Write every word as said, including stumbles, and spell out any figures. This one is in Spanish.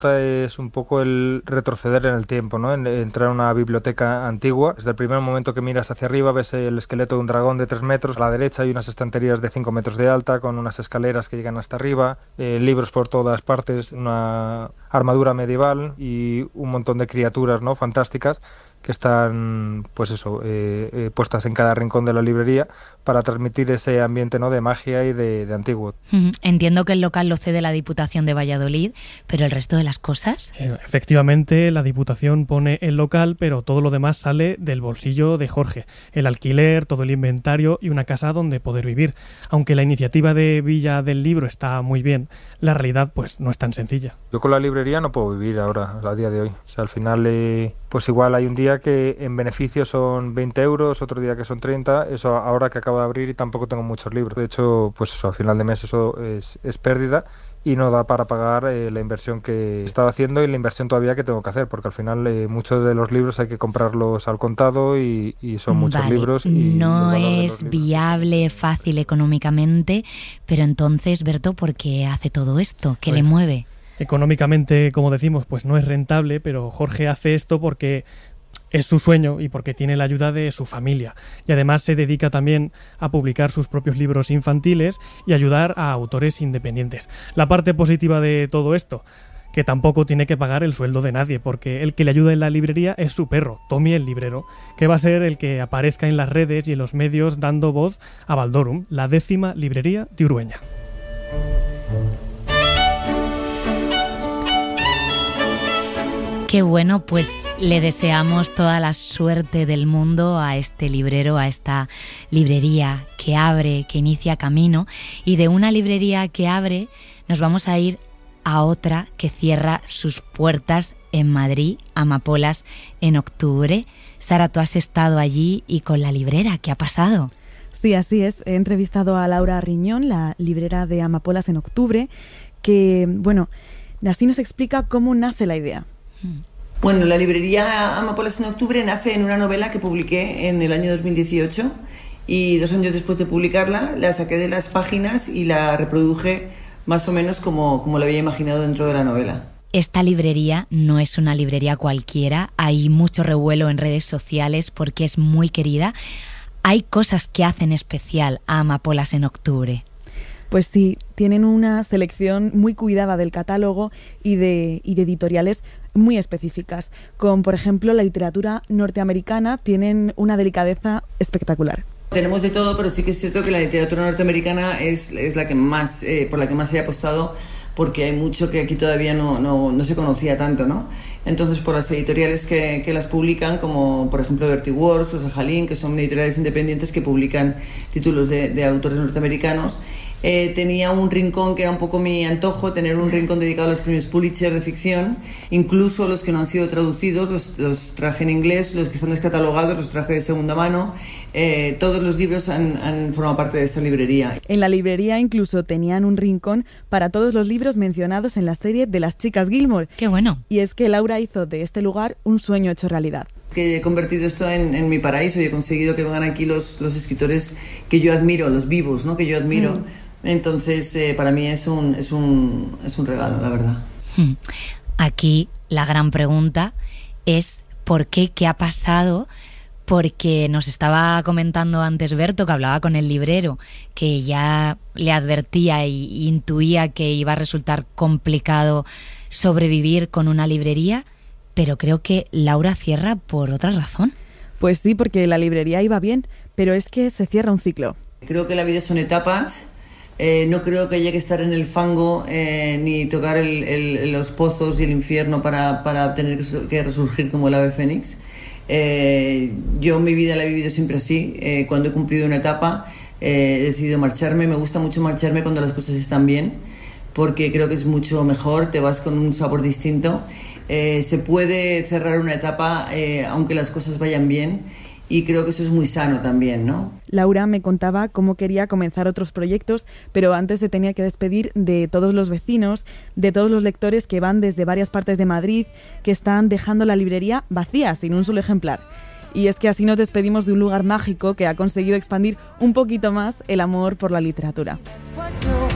Es un poco el retroceder en el tiempo, ¿no? En, entrar a una biblioteca antigua. Desde el primer momento que miras hacia arriba ves el esqueleto de un dragón de tres metros. A la derecha hay unas estanterías de cinco metros de alta con unas escaleras que llegan hasta arriba, eh, libros por todas partes, una armadura medieval y un montón de criaturas, ¿no? Fantásticas, que están, pues eso, eh, eh, puestas en cada rincón de la librería para transmitir ese ambiente, ¿no? De magia y de, de antiguo. Entiendo que el local lo cede la Diputación de Valladolid, pero el resto de las cosas... Eh, efectivamente, la Diputación pone el local, pero todo lo demás sale del bolsillo de Jorge. El alquiler, todo el inventario y una casa donde poder vivir. Aunque la iniciativa de Villa del Libro está muy bien, la realidad pues no es tan sencilla. Yo con la librería no puedo vivir ahora, a día de hoy. O sea, al final, eh, pues igual hay un día que en beneficio son veinte euros, otro día que son treinta, eso ahora que acabo de abrir y tampoco tengo muchos libros. De hecho, pues eso, al final de mes eso es, es pérdida y no da para pagar eh, la inversión que he estado haciendo y la inversión todavía que tengo que hacer, porque al final eh, muchos de los libros hay que comprarlos al contado y, y son muchos vale, libros. Y no es viable, fácil económicamente, pero entonces, Berto, ¿por qué hace todo esto? ¿Qué Bueno, le mueve? Económicamente, como decimos, pues no es rentable, pero Jorge hace esto porque es su sueño y porque tiene la ayuda de su familia. Y además se dedica también a publicar sus propios libros infantiles y ayudar a autores independientes. La parte positiva de todo esto, que tampoco tiene que pagar el sueldo de nadie, porque el que le ayuda en la librería es su perro, Tommy el librero, que va a ser el que aparezca en las redes y en los medios dando voz a Valdorum, la décima librería de Urueña. Qué bueno, pues le deseamos toda la suerte del mundo a este librero, a esta librería que abre, que inicia camino. Y de una librería que abre nos vamos a ir a otra que cierra sus puertas en Madrid, Amapolas, en octubre. Sara, tú has estado allí y con la librera, ¿qué ha pasado? Sí, así es. He entrevistado a Laura Riñón, la librera de Amapolas en octubre, que, bueno, así nos explica cómo nace la idea. Bueno, la librería Amapolas en octubre nace en una novela que publiqué en el año dos mil dieciocho y dos años después de publicarla la saqué de las páginas y la reproduje más o menos como, como la había imaginado dentro de la novela. Esta librería no es una librería cualquiera, hay mucho revuelo en redes sociales porque es muy querida. Hay cosas que hacen especial a Amapolas en octubre. Pues sí, tienen una selección muy cuidada del catálogo y de, y de editoriales muy específicas, como por ejemplo la literatura norteamericana, tienen una delicadeza espectacular. Tenemos de todo, pero sí que es cierto que la literatura norteamericana es, es la que más, eh, por la que más se ha apostado, porque hay mucho que aquí todavía no, no, no se conocía tanto, ¿no? Entonces, por las editoriales que, que las publican, como por ejemplo Bertie Works o Sajalín, que son editoriales independientes que publican títulos de, de autores norteamericanos, Eh, tenía un rincón que era un poco mi antojo, tener un rincón dedicado a los premios Pulitzer de ficción, incluso los que no han sido traducidos, los, los traje en inglés, los que están descatalogados los traje de segunda mano, eh, todos los libros han, han formado parte de esta librería. En la librería incluso tenían un rincón para todos los libros mencionados en la serie de las chicas Gilmore. ¡Qué bueno! Y es que Laura hizo de este lugar un sueño hecho realidad. Que he convertido esto en, en mi paraíso y he conseguido que vengan aquí los, los escritores que yo admiro, los vivos, ¿no? Que yo admiro. Mm. Entonces, eh, para mí es un, es, un, es un regalo, la verdad. Aquí la gran pregunta es ¿por qué? ¿Qué ha pasado? Porque nos estaba comentando antes Berto, que hablaba con el librero, que ya le advertía e intuía que iba a resultar complicado sobrevivir con una librería, pero creo que Laura cierra por otra razón. Pues sí, porque la librería iba bien, pero es que se cierra un ciclo. Creo que la vida son etapas. Eh, no creo que haya que estar en el fango eh, ni tocar el, el, los pozos y el infierno para, para tener que resurgir como el ave fénix. Eh, yo mi vida la he vivido siempre así. Eh, cuando he cumplido una etapa eh, he decidido marcharme. Me gusta mucho marcharme cuando las cosas están bien, porque creo que es mucho mejor, te vas con un sabor distinto. Eh, se puede cerrar una etapa eh, aunque las cosas vayan bien. Y creo que eso es muy sano también, ¿no? Laura me contaba cómo quería comenzar otros proyectos, pero antes se tenía que despedir de todos los vecinos, de todos los lectores que van desde varias partes de Madrid, que están dejando la librería vacía, sin un solo ejemplar. Y es que así nos despedimos de un lugar mágico que ha conseguido expandir un poquito más el amor por la literatura.